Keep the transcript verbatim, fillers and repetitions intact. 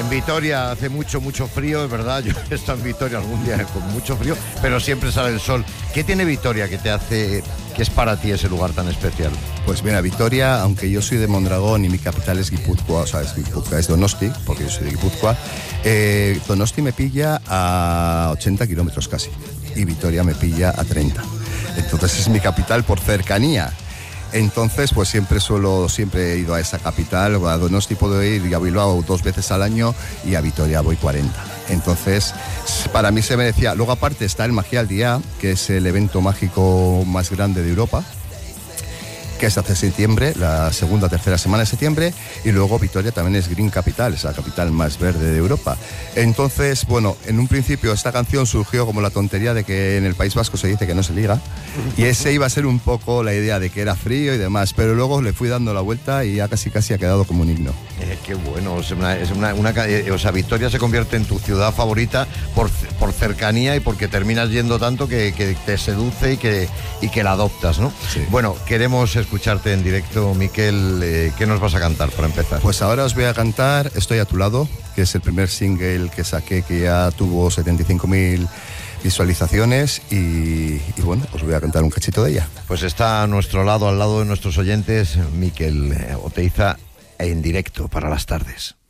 En Vitoria hace mucho, mucho frío, es verdad. Yo he estado en Vitoria algún día con mucho frío, pero siempre sale el sol. ¿Qué tiene Vitoria que te hace, que es para ti ese lugar tan especial? Pues mira, Vitoria, aunque yo soy de Mondragón y mi capital es Guipúzcoa, o sea, es Guipúzcoa, es Donosti, porque yo soy de Guipúzcoa, eh, Donosti me pilla a ochenta kilómetros casi, y Vitoria me pilla a treinta. Entonces es mi capital por cercanía. Entonces, pues siempre suelo, siempre he ido a esa capital. A Donosti puedo ir y a Bilbao dos veces al año y a Vitoria voy cuarenta. Entonces, para mí se merecía. Luego aparte está el Magia al Día, que es el evento mágico más grande de Europa, que es hace septiembre, la segunda, tercera semana de septiembre, y luego Vitoria también es Green Capital, es la capital más verde de Europa. Entonces, bueno, en un principio esta canción surgió como la tontería de que en el País Vasco se dice que no se liga, y ese iba a ser un poco la idea de que era frío y demás, pero luego le fui dando la vuelta y ya casi casi ha quedado como un himno. Eh, qué bueno, es una, es una, una eh, o sea, Vitoria se convierte en tu ciudad favorita por, por cercanía y porque terminas yendo tanto que, que te seduce y que, y que la adoptas, ¿no? Sí. Bueno, queremos escucharte en directo, Miquel. Eh, ¿qué nos vas a cantar para empezar? Pues ahora os voy a cantar Estoy a tu lado, que es el primer single que saqué, que ya tuvo setenta y cinco mil visualizaciones, y, y bueno, os voy a cantar un cachito de ella. Pues está a nuestro lado, al lado de nuestros oyentes, Miquel Oteiza, en directo para las tardes.